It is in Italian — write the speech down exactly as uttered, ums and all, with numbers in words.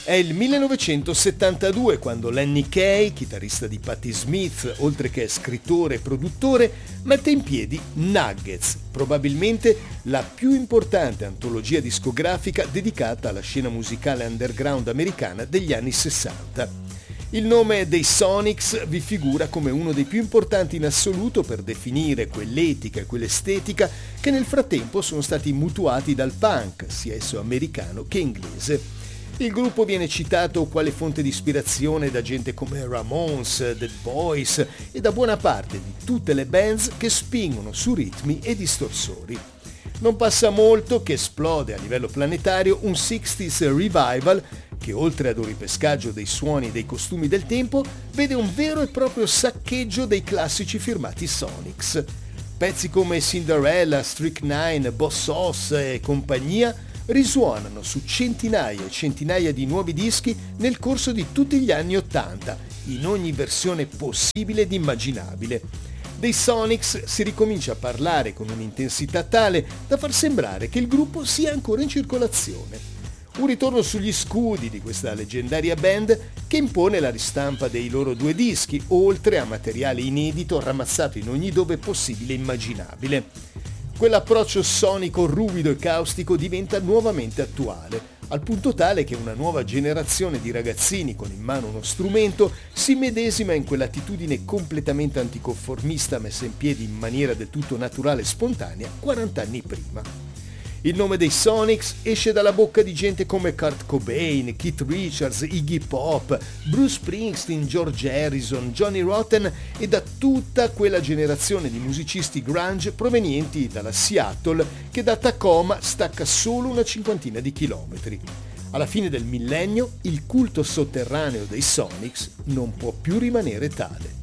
È il millenovecentosettantadue quando Lenny Kaye, chitarrista di Patti Smith, oltre che scrittore e produttore, mette in piedi Nuggets, probabilmente la più importante antologia discografica dedicata alla scena musicale underground americana degli anni sessanta. Il nome dei Sonics vi figura come uno dei più importanti in assoluto per definire quell'etica e quell'estetica che nel frattempo sono stati mutuati dal punk, sia esso americano che inglese. Il gruppo viene citato quale fonte di ispirazione da gente come Ramones, The Boys e da buona parte di tutte le bands che spingono su ritmi e distorsori. Non passa molto che esplode a livello planetario un sessantas revival che, oltre ad un ripescaggio dei suoni e dei costumi del tempo, vede un vero e proprio saccheggio dei classici firmati Sonics. Pezzi come Cinderella, Strychnine, Boss Hoss e compagnia risuonano su centinaia e centinaia di nuovi dischi nel corso di tutti gli anni Ottanta, in ogni versione possibile ed immaginabile. Dei Sonics si ricomincia a parlare con un'intensità tale da far sembrare che il gruppo sia ancora in circolazione. Un ritorno sugli scudi di questa leggendaria band che impone la ristampa dei loro due dischi, oltre a materiale inedito ramassato in ogni dove possibile e immaginabile. Quell'approccio sonico ruvido e caustico diventa nuovamente attuale, al punto tale che una nuova generazione di ragazzini con in mano uno strumento si medesima in quell'attitudine completamente anticonformista messa in piedi in maniera del tutto naturale e spontanea quaranta anni prima. Il nome dei Sonics esce dalla bocca di gente come Kurt Cobain, Keith Richards, Iggy Pop, Bruce Springsteen, George Harrison, Johnny Rotten e da tutta quella generazione di musicisti grunge provenienti dalla Seattle che da Tacoma stacca solo una cinquantina di chilometri. Alla fine del millennio il culto sotterraneo dei Sonics non può più rimanere tale.